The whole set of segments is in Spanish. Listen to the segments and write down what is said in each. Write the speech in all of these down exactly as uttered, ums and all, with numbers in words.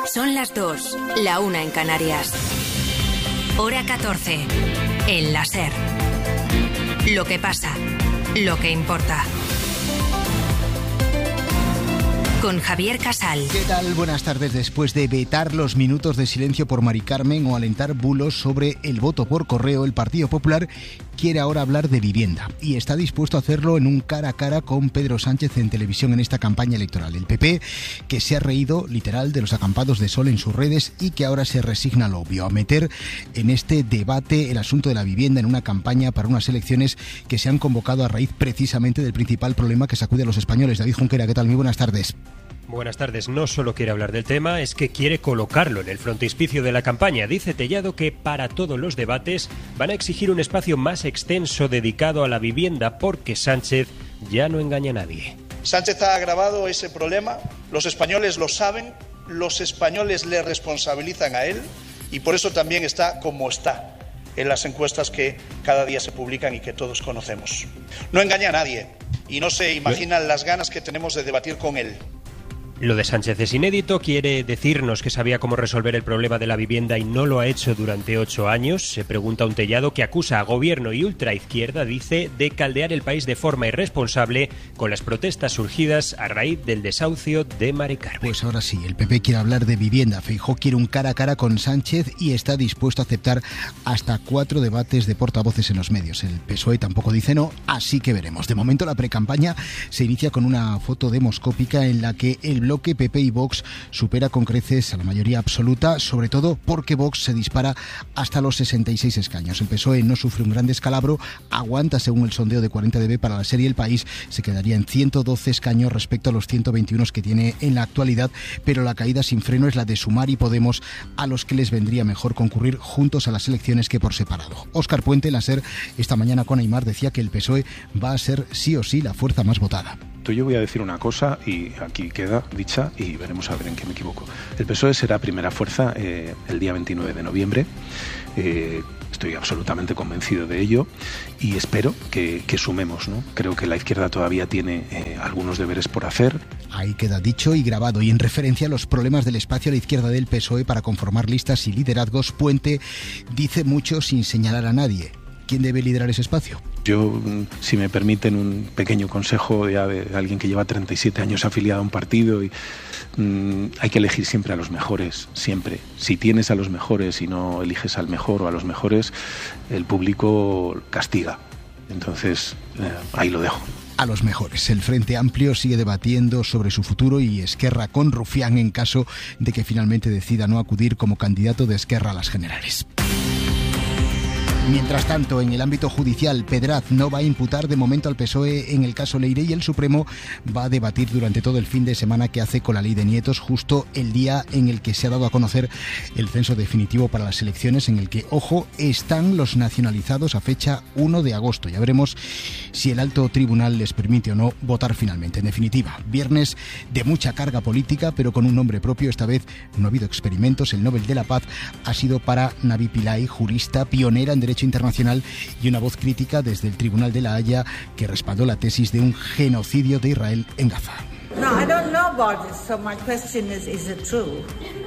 Son las dos, la una en Canarias. Hora catorce, en la SER. Lo que pasa, lo que importa. Con Javier Casal. ¿Qué tal? Buenas tardes. Después de vetar los minutos de silencio por Mari Carmen o alentar bulos sobre el voto por correo, el Partido Popular quiere ahora hablar de vivienda y está dispuesto a hacerlo en un cara a cara con Pedro Sánchez en televisión en esta campaña electoral. El P P, que se ha reído literal de los acampados de sol en sus redes y que ahora se resigna a lo obvio, a meter en este debate el asunto de la vivienda en una campaña para unas elecciones que se han convocado a raíz precisamente del principal problema que sacude a los españoles. David Junquera, ¿qué tal? Muy buenas tardes. Buenas tardes. No solo quiere hablar del tema, es que quiere colocarlo en el frontispicio de la campaña. Dice Tellado que para todos los debates van a exigir un espacio más extenso dedicado a la vivienda porque Sánchez ya no engaña a nadie. Sánchez ha agravado ese problema, los españoles lo saben, los españoles le responsabilizan a él y por eso también está como está en las encuestas que cada día se publican y que todos conocemos. No engaña a nadie y no se imaginan las ganas que tenemos de debatir con él. Lo de Sánchez es inédito, quiere decirnos que sabía cómo resolver el problema de la vivienda y no lo ha hecho durante ocho años. Se pregunta un Tellado que acusa a gobierno y ultraizquierda, dice, de caldear el país de forma irresponsable con las protestas surgidas a raíz del desahucio de Mari Carmen. Pues ahora sí, el P P quiere hablar de vivienda. Feijóo quiere un cara a cara con Sánchez y está dispuesto a aceptar hasta cuatro debates de portavoces en los medios. El P S O E tampoco dice no, así que veremos. De momento la precampaña se inicia con una foto demoscópica en la que el bloque P P y Vox supera con creces a la mayoría absoluta, sobre todo porque Vox se dispara hasta los sesenta y seis escaños. El P S O E no sufre un gran descalabro, aguanta según el sondeo de cuarenta D B para la serie El País, se quedaría en ciento doce escaños respecto a los ciento veintiuno que tiene en la actualidad, pero la caída sin freno es la de Sumar y Podemos, a los que les vendría mejor concurrir juntos a las elecciones que por separado. Óscar Puente, en la SER, esta mañana con Aimar, decía que el P S O E va a ser sí o sí la fuerza más votada. Yo voy a decir una cosa y aquí queda dicha y veremos a ver en qué me equivoco. El P S O E será primera fuerza eh, el día veintinueve de noviembre. Eh, estoy absolutamente convencido de ello y espero que, que sumemos, ¿no? Creo que la izquierda todavía tiene eh, algunos deberes por hacer. Ahí queda dicho y grabado. Y en referencia a los problemas del espacio a la izquierda del P S O E para conformar listas y liderazgos, Puente dice mucho sin señalar a nadie. ¿Quién debe liderar ese espacio? Yo, si me permiten un pequeño consejo ya de alguien que lleva treinta y siete años afiliado a un partido, y mmm, hay que elegir siempre a los mejores, siempre. Si tienes a los mejores y no eliges al mejor o a los mejores, el público castiga. Entonces, eh, ahí lo dejo. A los mejores. El Frente Amplio sigue debatiendo sobre su futuro y Esquerra con Rufián en caso de que finalmente decida no acudir como candidato de Esquerra a las generales. Mientras tanto, en el ámbito judicial, Pedraz no va a imputar de momento al P S O E en el caso Leire y el Supremo va a debatir durante todo el fin de semana qué hace con la ley de nietos, justo el día en el que se ha dado a conocer el censo definitivo para las elecciones, en el que, ojo, están los nacionalizados a fecha uno de agosto. Ya veremos si el alto tribunal les permite o no votar finalmente. En definitiva, viernes de mucha carga política, pero con un nombre propio. Esta vez no ha habido experimentos. El Nobel de la Paz ha sido para Navi Pillay, jurista pionera en derecho internacional y una voz crítica desde el Tribunal de la Haya que respaldó la tesis de un genocidio de Israel en Gaza. No, I don't know about this, so my question is, is it true?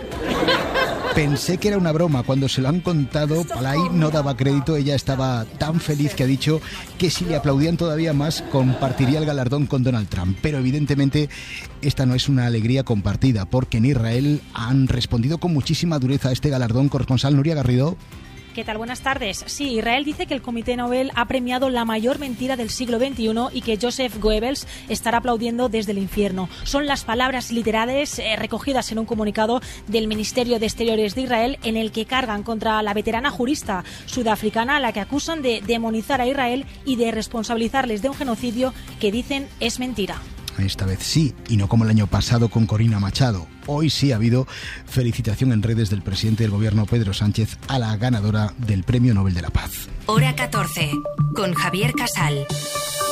Pensé que era una broma. Cuando se lo han contado, Pillay no daba crédito. Ella estaba tan feliz que ha dicho que si le aplaudían todavía más, compartiría el galardón con Donald Trump. Pero evidentemente esta no es una alegría compartida, porque en Israel han respondido con muchísima dureza a este galardón. Corresponsal Nuria Garrido. ¿Qué tal? Buenas tardes. Sí, Israel dice que el Comité Nobel ha premiado la mayor mentira del siglo veintiuno y que Joseph Goebbels estará aplaudiendo desde el infierno. Son las palabras literales eh, recogidas en un comunicado del Ministerio de Exteriores de Israel en el que cargan contra la veterana jurista sudafricana a la que acusan de demonizar a Israel y de responsabilizarles de un genocidio que dicen es mentira. Esta vez sí, y no como el año pasado con Corina Machado. Hoy sí ha habido felicitación en redes del presidente del gobierno, Pedro Sánchez, a la ganadora del Premio Nobel de la Paz. Hora catorce, con Javier Casal.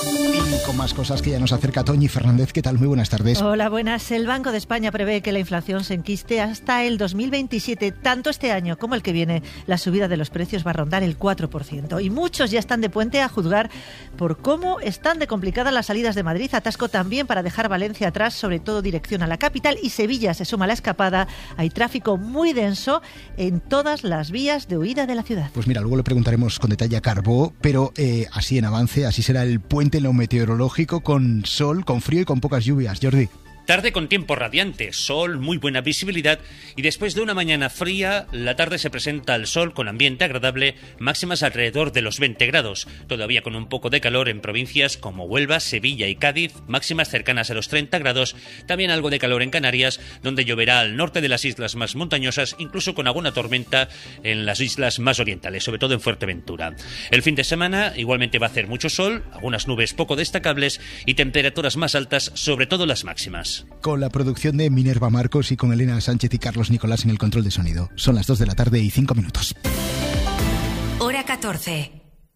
Y con más cosas que ya nos acerca Toñi Fernández. ¿Qué tal? Muy buenas tardes. Hola, buenas. El Banco de España prevé que la inflación se enquiste hasta el dos mil veintisiete. Tanto este año como el que viene, la subida de los precios va a rondar el cuatro por ciento. Y muchos ya están de puente a juzgar por cómo están de complicadas las salidas de Madrid. Atasco también para dejar Valencia atrás, sobre todo dirección a la capital. Y Sevilla se suma a la escapada. Hay tráfico muy denso en todas las vías de huida de la ciudad. Pues mira, luego le preguntaremos con detalle a Carbó, pero eh, así en avance, así será el puente en lo meteorológico, con sol, con frío y con pocas lluvias. Jordi. Tarde con tiempo radiante, sol, muy buena visibilidad y después de una mañana fría, la tarde se presenta el sol con ambiente agradable, máximas alrededor de los veinte grados, todavía con un poco de calor en provincias como Huelva, Sevilla y Cádiz, máximas cercanas a los treinta grados, también algo de calor en Canarias, donde lloverá al norte de las islas más montañosas, incluso con alguna tormenta en las islas más orientales, sobre todo en Fuerteventura. El fin de semana igualmente va a hacer mucho sol, algunas nubes poco destacables y temperaturas más altas, sobre todo las máximas. Con la producción de Minerva Marcos y con Elena Sánchez y Carlos Nicolás en el control de sonido. Son las dos de la tarde y cinco minutos. Hora catorce.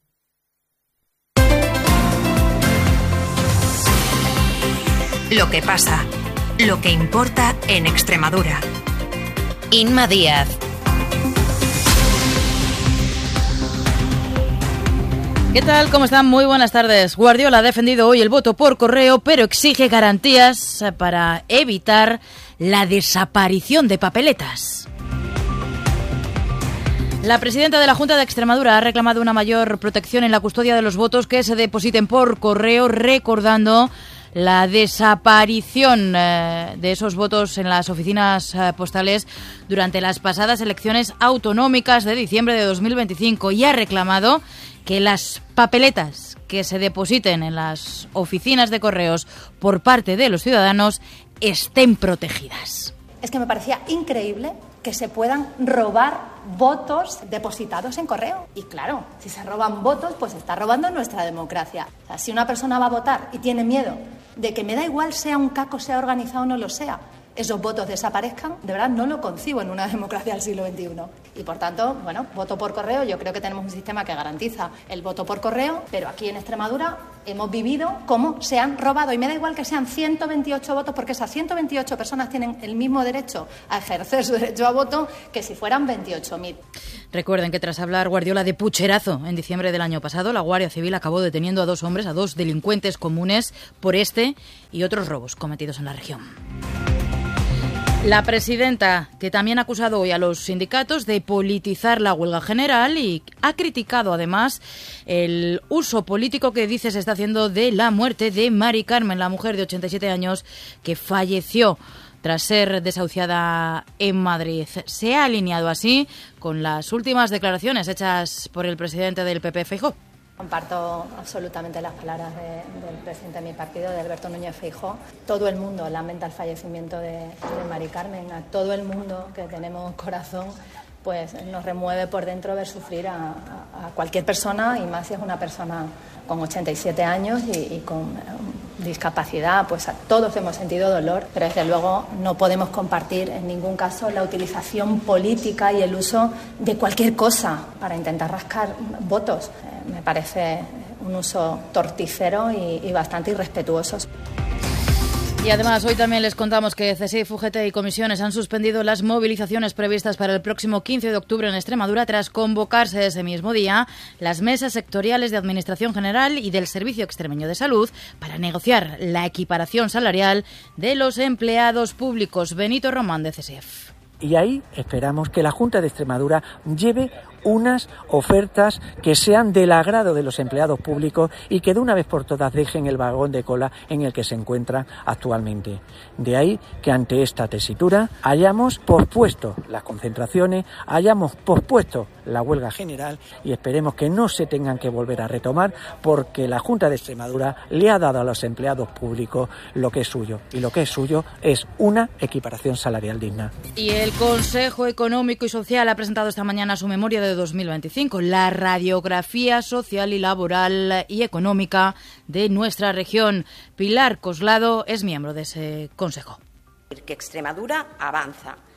Lo que pasa, lo que importa en Extremadura. Inma Díaz. ¿Qué tal? ¿Cómo están? Muy buenas tardes. Guardiola ha defendido hoy el voto por correo, pero exige garantías para evitar la desaparición de papeletas. La presidenta de la Junta de Extremadura ha reclamado una mayor protección en la custodia de los votos que se depositen por correo, recordando la desaparición eh, de esos votos en las oficinas eh, postales durante las pasadas elecciones autonómicas de diciembre de dos mil veinticinco, y ha reclamado que las papeletas que se depositen en las oficinas de correos por parte de los ciudadanos estén protegidas. Es que me parecía increíble que se puedan robar votos depositados en correo. Y claro, si se roban votos, pues se está robando nuestra democracia. O sea, si una persona va a votar y tiene miedo de que me da igual sea un caco, sea organizado o no lo sea, esos votos desaparezcan, de verdad no lo concibo en una democracia del siglo veintiuno. Y por tanto, bueno, voto por correo, yo creo que tenemos un sistema que garantiza el voto por correo, pero aquí en Extremadura hemos vivido cómo se han robado, y me da igual que sean ciento veintiocho votos, porque esas ciento veintiocho personas tienen el mismo derecho a ejercer su derecho a voto que si fueran veintiocho mil. Recuerden que tras hablar Guardiola de pucherazo en diciembre del año pasado, la Guardia Civil acabó deteniendo a dos hombres, a dos delincuentes comunes, por este y otros robos cometidos en la región. La presidenta, que también ha acusado hoy a los sindicatos de politizar la huelga general, y ha criticado además el uso político que dice se está haciendo de la muerte de Mari Carmen, la mujer de ochenta y siete años que falleció tras ser desahuciada en Madrid. Se ha alineado así con las últimas declaraciones hechas por el presidente del P P, Feijóo. Comparto absolutamente las palabras de, del presidente de mi partido, de Alberto Núñez Feijóo. Todo el mundo lamenta el fallecimiento de, de Mari Carmen. A todo el mundo que tenemos corazón, pues nos remueve por dentro ver sufrir a, a, a cualquier persona, y más si es una persona con ochenta y siete años y, y con um, discapacidad. Pues a todos hemos sentido dolor, pero desde luego no podemos compartir en ningún caso la utilización política y el uso de cualquier cosa para intentar rascar votos. Eh, me parece un uso torticero y, y bastante irrespetuoso. Y además hoy también les contamos que C S I F, U G T y comisiones han suspendido las movilizaciones previstas para el próximo quince de octubre en Extremadura, tras convocarse ese mismo día las mesas sectoriales de Administración General y del Servicio Extremeño de Salud para negociar la equiparación salarial de los empleados públicos. Benito Román, de C S I F. Y ahí esperamos que la Junta de Extremadura lleve unas ofertas que sean del agrado de los empleados públicos y que de una vez por todas dejen el vagón de cola en el que se encuentran actualmente. De ahí que ante esta tesitura hayamos pospuesto las concentraciones, hayamos pospuesto la huelga general, y esperemos que no se tengan que volver a retomar, porque la Junta de Extremadura le ha dado a los empleados públicos lo que es suyo, y lo que es suyo es una equiparación salarial digna. Y el Consejo Económico y Social ha presentado esta mañana su memoria de dos mil veinticinco, la radiografía social y laboral y económica de nuestra región. Pilar Coslado es miembro de ese consejo. Que Extremadura avanza,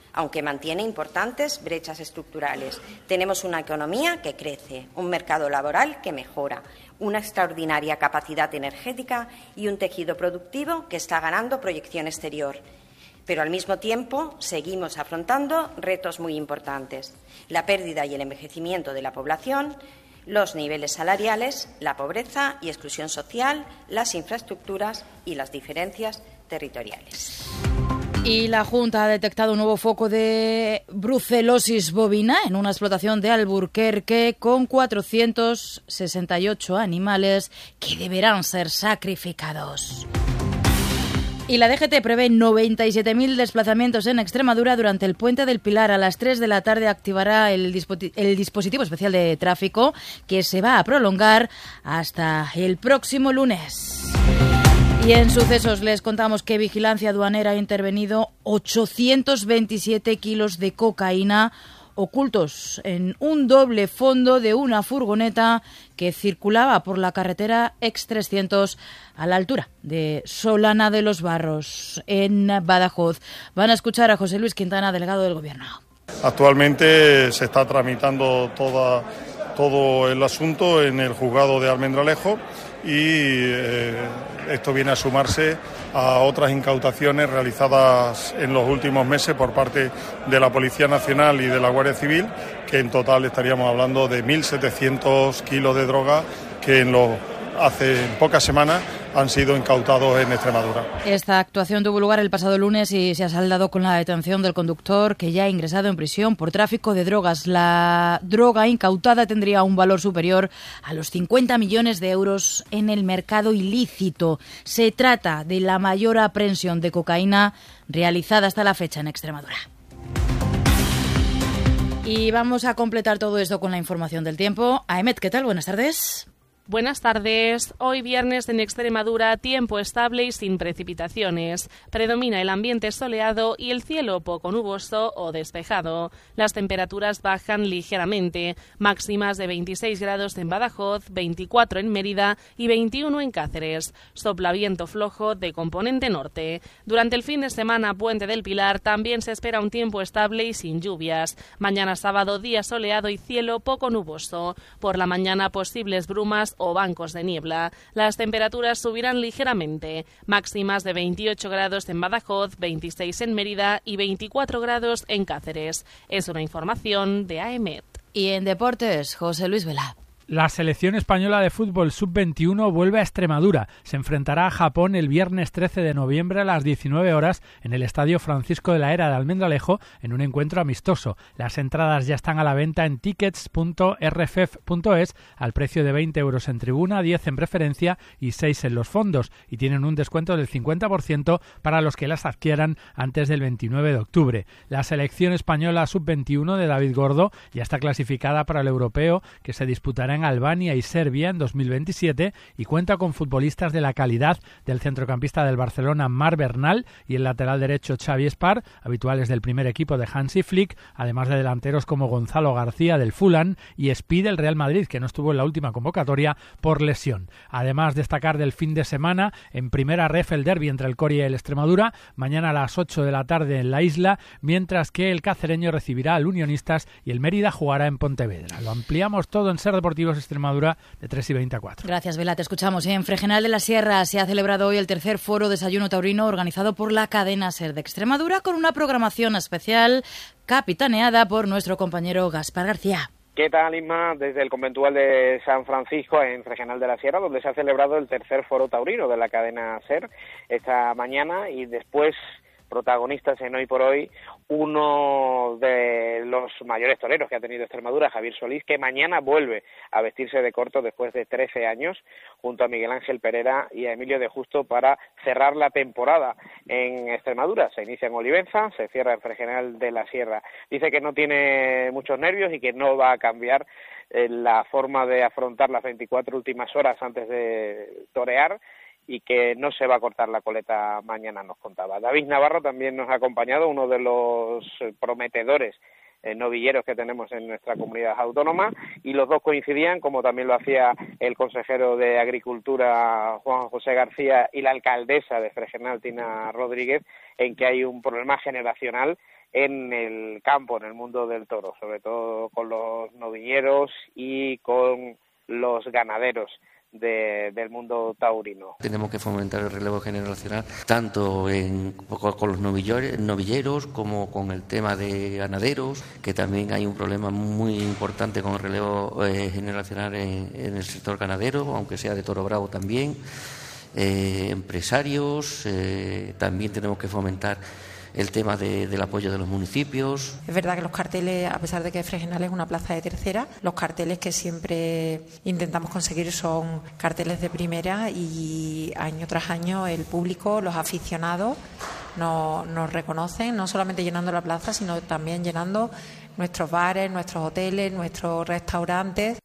aunque mantiene importantes brechas estructurales. Tenemos una economía que crece, un mercado laboral que mejora, una extraordinaria capacidad energética y un tejido productivo que está ganando proyección exterior. Pero al mismo tiempo seguimos afrontando retos muy importantes: la pérdida y el envejecimiento de la población, los niveles salariales, la pobreza y exclusión social, las infraestructuras y las diferencias territoriales. Y la Junta ha detectado un nuevo foco de brucelosis bovina en una explotación de Alburquerque con cuatrocientos sesenta y ocho animales que deberán ser sacrificados. Y la D G T prevé noventa y siete mil desplazamientos en Extremadura durante el Puente del Pilar. A las tres de la tarde activará el, dispo- el dispositivo especial de tráfico que se va a prolongar hasta el próximo lunes. Y en sucesos les contamos que Vigilancia Aduanera ha intervenido ochocientos veintisiete kilos de cocaína ocultos en un doble fondo de una furgoneta que circulaba por la carretera Ex trescientos a la altura de Solana de los Barros, en Badajoz. Van a escuchar a José Luis Quintana, delegado del Gobierno. Actualmente se está tramitando toda, todo el asunto en el juzgado de Almendralejo y eh, esto viene a sumarse a otras incautaciones realizadas en los últimos meses por parte de la Policía Nacional y de la Guardia Civil, que en total estaríamos hablando de mil setecientos kilos de droga que en los hace pocas semanas han sido incautados en Extremadura. Esta actuación tuvo lugar el pasado lunes y se ha saldado con la detención del conductor, que ya ha ingresado en prisión por tráfico de drogas. La droga incautada tendría un valor superior a los cincuenta millones de euros en el mercado ilícito. Se trata de la mayor aprehensión de cocaína realizada hasta la fecha en Extremadura. Y vamos a completar todo esto con la información del tiempo. Aemet, ¿qué tal? Buenas tardes. Buenas tardes. Hoy viernes en Extremadura, tiempo estable y sin precipitaciones. Predomina el ambiente soleado y el cielo poco nuboso o despejado. Las temperaturas bajan ligeramente, máximas de veintiséis grados en Badajoz, veinticuatro en Mérida y veintiuno en Cáceres. Sopla viento flojo de componente norte. Durante el fin de semana, Puente del Pilar, también se espera un tiempo estable y sin lluvias. Mañana sábado, día soleado y cielo poco nuboso. Por la mañana, posibles brumas o bancos de niebla. Las temperaturas subirán ligeramente, máximas de veintiocho grados en Badajoz, veintiséis en Mérida y veinticuatro grados en Cáceres. Es una información de Aemet. Y en deportes, José Luis Vela. La selección española de fútbol sub veintiuno vuelve a Extremadura. Se enfrentará a Japón el viernes trece de noviembre a las diecinueve horas en el Estadio Francisco de la Era de Almendralejo en un encuentro amistoso. Las entradas ya están a la venta en tickets punto r f e f punto es al precio de veinte euros en tribuna, diez en preferencia y seis en los fondos, y tienen un descuento del cincuenta por ciento para los que las adquieran antes del veintinueve de octubre. La selección española sub veintiuno de David Gordo ya está clasificada para el europeo, que se disputará en Albania y Serbia en dos mil veintisiete, y cuenta con futbolistas de la calidad del centrocampista del Barcelona Marc Bernal y el lateral derecho Xavi Espar, habituales del primer equipo de Hansi Flick, además de delanteros como Gonzalo García del Fulham y Speed del Real Madrid, que no estuvo en la última convocatoria por lesión. Además, destacar del fin de semana en primera ref el derbi entre el Coria y el Extremadura, mañana a las ocho de la tarde en la isla, mientras que el cacereño recibirá al Unionistas y el Mérida jugará en Pontevedra. Lo ampliamos todo en Ser Deportivo Extremadura de tres y veinte a cuatro. Gracias, Vela. Te escuchamos. En Fregenal de la Sierra se ha celebrado hoy el tercer foro Desayuno Taurino organizado por la cadena Ser de Extremadura, con una programación especial capitaneada por nuestro compañero Gaspar García. ¿Qué tal, Isma? Desde el conventual de San Francisco, en Fregenal de la Sierra, donde se ha celebrado el tercer foro taurino de la cadena Ser esta mañana, y después protagonistas en Hoy por Hoy, uno de los mayores toreros que ha tenido Extremadura, Javier Solís, que mañana vuelve a vestirse de corto después de trece años, junto a Miguel Ángel Pereira y a Emilio de Justo, para cerrar la temporada en Extremadura. Se inicia en Olivenza, se cierra en Fregenal de la Sierra. Dice que no tiene muchos nervios y que no va a cambiar eh, la forma de afrontar las veinticuatro últimas horas antes de torear, y que no se va a cortar la coleta mañana, nos contaba. David Navarro también nos ha acompañado, uno de los prometedores eh, novilleros que tenemos en nuestra comunidad autónoma, y los dos coincidían, como también lo hacía el consejero de Agricultura Juan José García y la alcaldesa de Fregenal Tina Rodríguez, en que hay un problema generacional en el campo, en el mundo del toro, sobre todo con los novilleros y con los ganaderos de, del mundo taurino. Tenemos que fomentar el relevo generacional tanto en, con los novilleros, novilleros como con el tema de ganaderos, que también hay un problema muy importante con el relevo eh, generacional en, en el sector ganadero, aunque sea de toro bravo también. Eh, empresarios, eh, también tenemos que fomentar el tema de, del apoyo de los municipios. Es verdad que los carteles, a pesar de que Fregenal es una plaza de tercera, los carteles que siempre intentamos conseguir son carteles de primera, y año tras año el público, los aficionados nos, nos reconocen, no solamente llenando la plaza, sino también llenando nuestros bares, nuestros hoteles, nuestros restaurantes.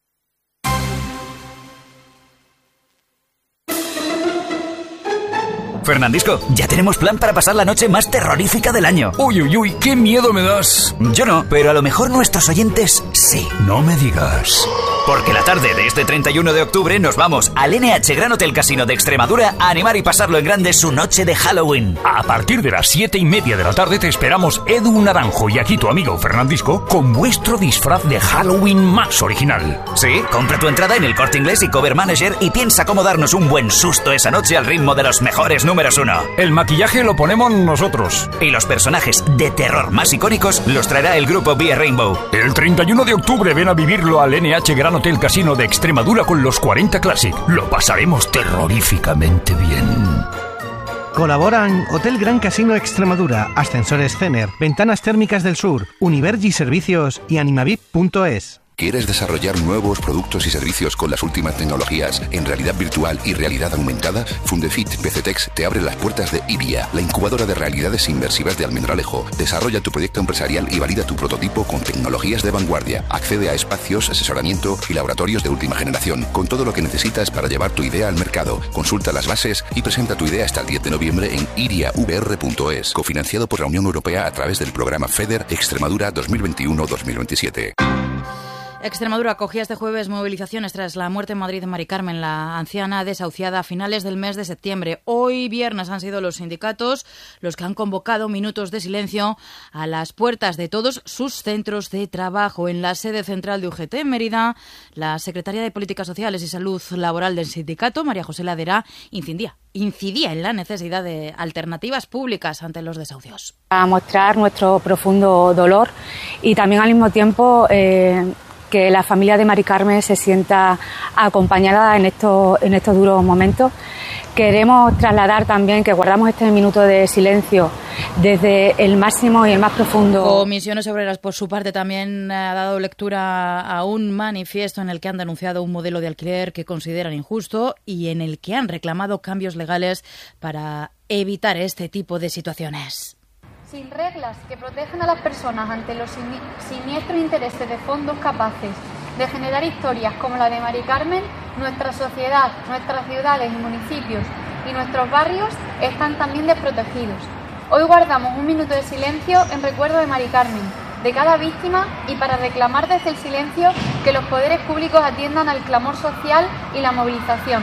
Fernandisco, ya tenemos plan para pasar la noche más terrorífica del año. Uy, uy, uy, qué miedo me das. Yo no, pero a lo mejor nuestros oyentes sí. No me digas. Porque la tarde de este treinta y uno de octubre nos vamos al N H Gran Hotel Casino de Extremadura a animar y pasarlo en grande su noche de Halloween. A partir de las siete y media de la tarde te esperamos Edu Naranjo y aquí tu amigo Fernandisco con vuestro disfraz de Halloween más original. Sí, compra tu entrada en El Corte Inglés y Cover Manager y piensa cómo darnos un buen susto esa noche al ritmo de los mejores números uno. El maquillaje lo ponemos nosotros. Y los personajes de terror más icónicos los traerá el grupo Vía Rainbow. El treinta y uno de octubre ven a vivirlo al N H Gran Hotel Casino de Extremadura con los cuarenta Classic. Lo pasaremos terroríficamente bien. Colaboran Hotel Gran Casino Extremadura, Ascensores Cener, Ventanas Térmicas del Sur, Univergi Servicios y Animavip punto es. ¿Quieres desarrollar nuevos productos y servicios con las últimas tecnologías en realidad virtual y realidad aumentada? Fundefit P C Tex te abre las puertas de IBIA, la incubadora de realidades inmersivas de Almendralejo. Desarrolla tu proyecto empresarial y valida tu prototipo con tecnologías de vanguardia. Accede a espacios, asesoramiento y laboratorios de última generación, con todo lo que necesitas para llevar tu idea al mercado. Consulta las bases y presenta tu idea hasta el diez de noviembre en iria v r punto es, cofinanciado por la Unión Europea a través del programa FEDER Extremadura dos mil veintiuno dos mil veintisiete. Extremadura acogía este jueves movilizaciones tras la muerte en Madrid de Mari Carmen, la anciana desahuciada a finales del mes de septiembre. Hoy viernes han sido los sindicatos los que han convocado minutos de silencio a las puertas de todos sus centros de trabajo. En la sede central de U G T en Mérida, la secretaria de Políticas Sociales y Salud Laboral del sindicato, María José Ladera, incidía, incidía en la necesidad de alternativas públicas ante los desahucios. A mostrar nuestro profundo dolor y también al mismo tiempo eh, que la familia de Mari Carmen se sienta acompañada en estos, en estos duros momentos. Queremos trasladar también que guardamos este minuto de silencio desde el máximo y el más profundo. Comisiones Obreras, por su parte, también ha dado lectura a un manifiesto en el que han denunciado un modelo de alquiler que consideran injusto y en el que han reclamado cambios legales para evitar este tipo de situaciones. Sin reglas que protejan a las personas ante los siniestros intereses de fondos capaces de generar historias como la de Mari Carmen, nuestra sociedad, nuestras ciudades y municipios y nuestros barrios están también desprotegidos. Hoy guardamos un minuto de silencio en recuerdo de Mari Carmen, de cada víctima y para reclamar desde el silencio que los poderes públicos atiendan al clamor social y la movilización.